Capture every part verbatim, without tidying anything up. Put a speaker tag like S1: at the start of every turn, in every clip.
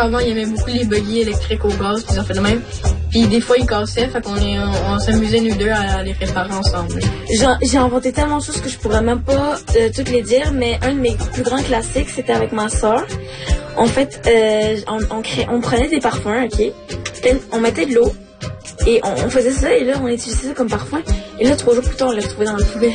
S1: avant, il aimait beaucoup les buggy électriques au gaz, puis ça fait de même. Puis des fois, ils cassaient, fait qu'on est, on, on s'amusait nous deux à les réparer ensemble.
S2: J'ai, j'ai inventé tellement de choses que je pourrais même pas euh, toutes les dire, mais un de mes plus grands classiques, c'était avec ma sœur. En fait, euh, on, on, crée, on prenait des parfums, ok? C'était, on mettait de l'eau, et on, on faisait ça, et là, on utilisait ça comme parfum. Et là, trois jours plus tard, on l'a retrouvé dans la poubelle.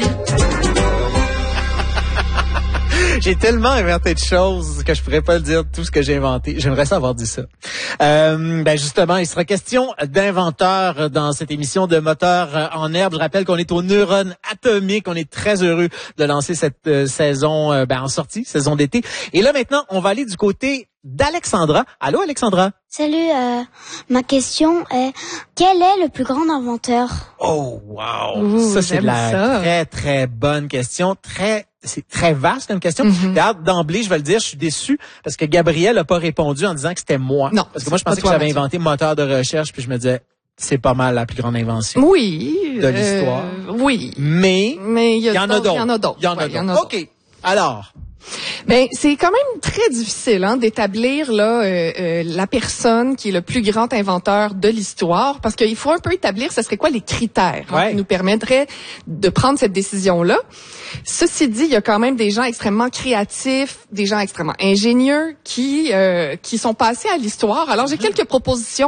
S3: J'ai tellement inventé de choses que je pourrais pas dire tout ce que j'ai inventé. J'aimerais ça avoir dit ça. Euh, ben justement, il sera question d'inventeurs dans cette émission de Moteurs en herbe. Je rappelle qu'on est au Neurone Atomique. On est très heureux de lancer cette euh, saison euh, ben, en sortie, saison d'été. Et là, maintenant, on va aller du côté d'Alexandra. Allô, Alexandra?
S4: Salut, euh, ma question est, quel est le plus grand inventeur?
S3: Oh, wow!
S5: Ouh,
S3: ça, c'est de la
S5: ça.
S3: très, très bonne question. Très, c'est très vaste comme question.
S5: Mm-hmm.
S3: D'ailleurs, d'emblée, je vais le dire, je suis déçu parce que Gabriel n'a pas répondu en disant que c'était moi.
S5: Non.
S3: Parce que moi, je pensais que
S5: toi,
S3: j'avais
S5: Mathieu.
S3: inventé moteur de recherche, puis je me disais, c'est pas mal la plus grande invention
S5: Oui.
S3: de l'histoire.
S5: Euh, oui.
S3: Mais,
S5: Mais il y,
S3: il y en a d'autres.
S5: Il y en a d'autres.
S3: Il y en a
S5: Ouais, il y en a
S3: d'autres.
S5: d'autres.
S3: OK. Alors,
S5: Ben c'est quand même très difficile hein, d'établir là euh, euh, la personne qui est le plus grand inventeur de l'histoire, parce qu'il faut un peu établir ce serait quoi les critères hein,
S3: Ouais.
S5: qui nous permettraient de prendre cette décision là. Ceci dit, il y a quand même des gens extrêmement créatifs, des gens extrêmement ingénieux qui euh, qui sont passés à l'histoire. Alors j'ai quelques propositions